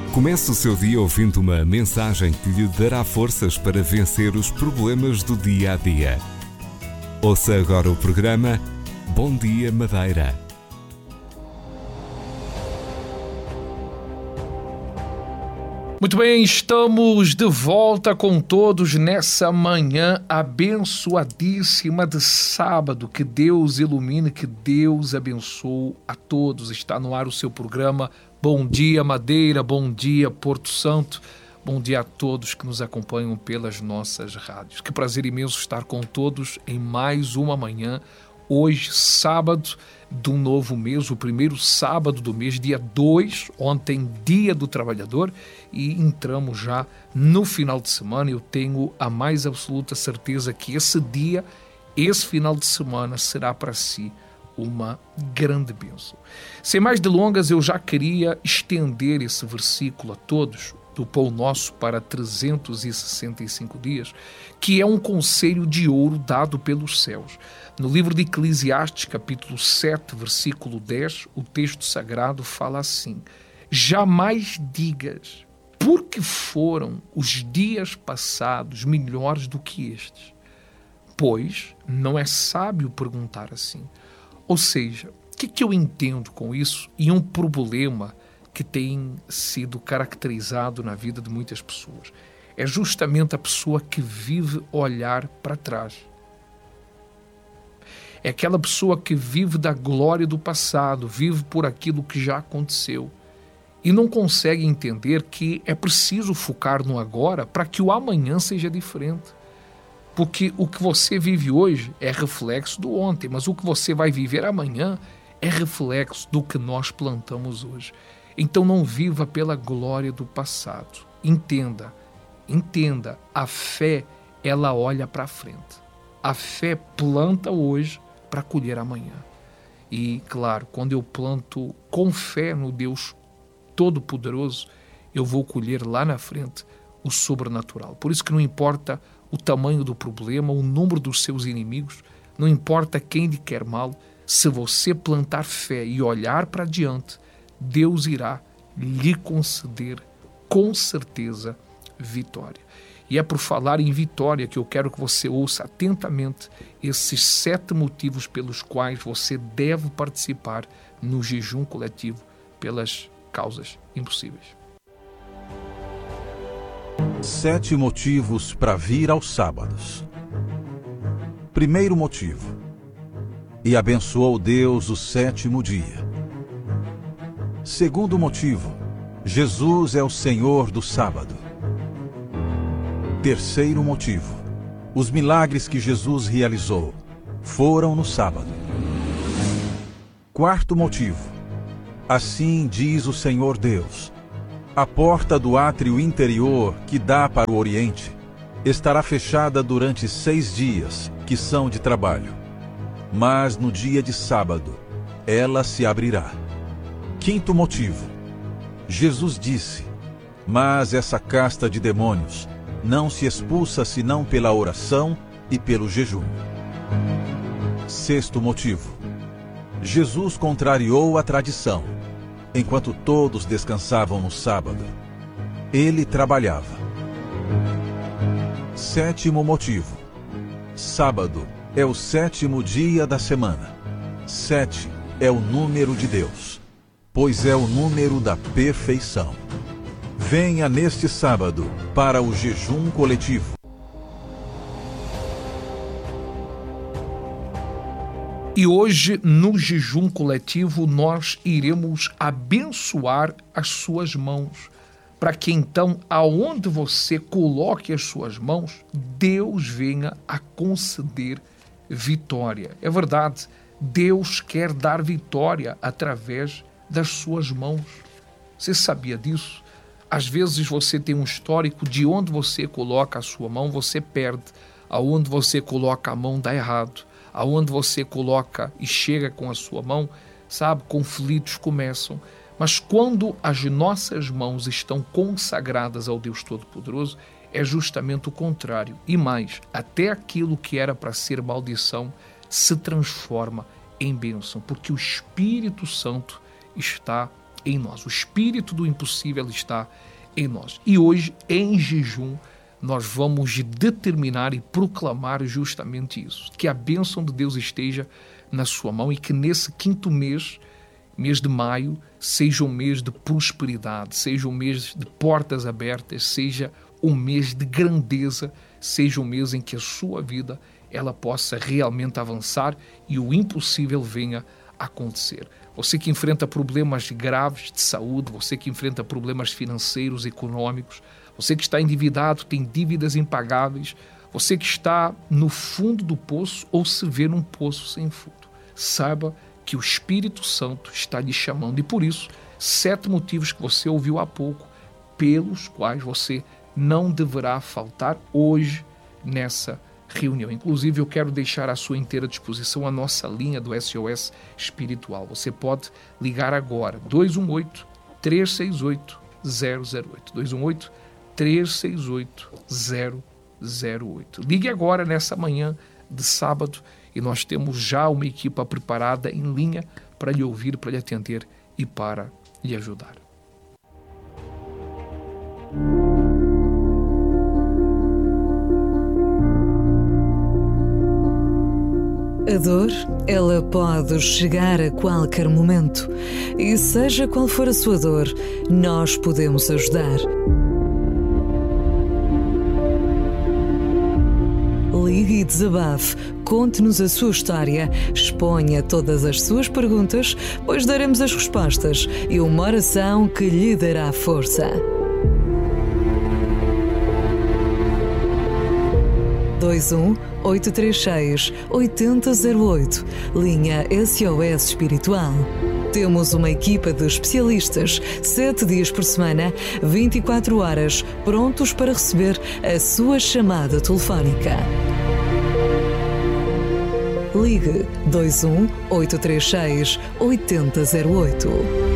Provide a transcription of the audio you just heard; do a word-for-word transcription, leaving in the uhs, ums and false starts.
Comece o seu dia ouvindo uma mensagem que lhe dará forças para vencer os problemas do dia a dia. Ouça agora o programa Bom Dia Madeira. Muito bem, estamos de volta com todos nessa manhã abençoadíssima de sábado. Que Deus ilumine, que Deus abençoe a todos. Está no ar o seu programa Bom Dia Madeira, Bom Dia Porto Santo. Bom dia a todos que nos acompanham pelas nossas rádios. Que prazer imenso estar com todos em mais uma manhã. Hoje, sábado de um novo mês, o primeiro sábado do mês, dia dois, ontem, Dia do Trabalhador, e entramos já no final de semana. Eu tenho a mais absoluta certeza que esse dia, esse final de semana, será para si uma grande bênção. Sem mais delongas, eu já queria estender esse versículo a todos, do Pão Nosso para trezentos e sessenta e cinco dias, que é um conselho de ouro dado pelos céus. No livro de Eclesiastes, capítulo sete, versículo dez, o texto sagrado fala assim: jamais digas, porque foram os dias passados melhores do que estes, pois não é sábio perguntar assim. Ou seja, o que, que eu entendo com isso? E um problema que tem sido caracterizado na vida de muitas pessoas é justamente a pessoa que vive olhar para trás. É aquela pessoa que vive da glória do passado, vive por aquilo que já aconteceu e não consegue entender que é preciso focar no agora para que o amanhã seja diferente. Porque o que você vive hoje é reflexo do ontem, mas o que você vai viver amanhã é reflexo do que nós plantamos hoje. Então não viva pela glória do passado. Entenda, entenda, a fé, ela olha para frente. A fé planta hoje para colher amanhã. E, claro, quando eu planto com fé no Deus Todo-Poderoso, eu vou colher lá na frente o sobrenatural. Por isso que não importa o tamanho do problema, o número dos seus inimigos, não importa quem lhe quer mal, se você plantar fé e olhar para diante, Deus irá lhe conceder, com certeza, vitória. E é por falar em vitória que eu quero que você ouça atentamente esses sete motivos pelos quais você deve participar no jejum coletivo pelas causas impossíveis. Sete motivos para vir aos sábados. Primeiro motivo: e abençoou Deus o sétimo dia. Segundo motivo: Jesus é o Senhor do sábado. Terceiro motivo: os milagres que Jesus realizou foram no sábado. Quarto motivo: assim diz o Senhor Deus: a porta do átrio interior que dá para o oriente estará fechada durante seis dias, que são de trabalho, mas no dia de sábado ela se abrirá. Quinto motivo: Jesus disse: mas essa casta de demônios não se expulsa senão pela oração e pelo jejum. Sexto motivo: Jesus contrariou a tradição. Enquanto todos descansavam no sábado, ele trabalhava. Sétimo motivo: sábado é o sétimo dia da semana. Sete é o número de Deus, pois é o número da perfeição. Venha neste sábado para o jejum coletivo. E hoje, no jejum coletivo, nós iremos abençoar as suas mãos, para que então, aonde você coloque as suas mãos, Deus venha a conceder vitória. É verdade, Deus quer dar vitória através das suas mãos. Você sabia disso? Às vezes você tem um histórico de onde você coloca a sua mão, você perde. Aonde você coloca a mão, dá errado. Aonde você coloca e chega com a sua mão, sabe, conflitos começam. Mas quando as nossas mãos estão consagradas ao Deus Todo-Poderoso, é justamente o contrário. E mais, até aquilo que era para ser maldição se transforma em bênção, porque o Espírito Santo está em nós. O espírito do impossível está em nós. E hoje, em jejum, nós vamos determinar e proclamar justamente isso. Que a bênção de Deus esteja na sua mão e que nesse quinto mês, mês de maio, seja um mês de prosperidade, seja um mês de portas abertas, seja um mês de grandeza, seja um mês em que a sua vida ela possa realmente avançar e o impossível venha a acontecer. Você que enfrenta problemas graves de saúde, você que enfrenta problemas financeiros, econômicos, você que está endividado, tem dívidas impagáveis, você que está no fundo do poço ou se vê num poço sem fundo, saiba que o Espírito Santo está lhe chamando. E por isso, sete motivos que você ouviu há pouco, pelos quais você não deverá faltar hoje nessa reunião. Inclusive, eu quero deixar à sua inteira disposição a nossa linha do S O S Espiritual. Você pode ligar agora, dois um oito, três seis oito, zero zero oito. dois um oito, três seis oito, zero zero oito. Ligue agora nessa manhã de sábado e nós temos já uma equipa preparada em linha para lhe ouvir, para lhe atender e para lhe ajudar. A dor, ela pode chegar a qualquer momento. E seja qual for a sua dor, nós podemos ajudar. Ligue e desabafe, conte-nos a sua história, exponha todas as suas perguntas, pois daremos as respostas e uma oração que lhe dará força. dois um oito três seis, oito zero zero oito, linha S O S Espiritual. Temos uma equipa de especialistas, sete dias por semana, vinte e quatro horas, prontos para receber a sua chamada telefónica. Ligue dois um oito três seis, oito zero zero oito.